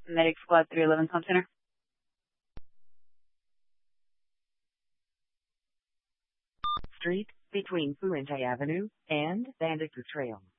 Medic Squad 311 Com Center. Street between Fuente Avenue and Bandicoot Trail.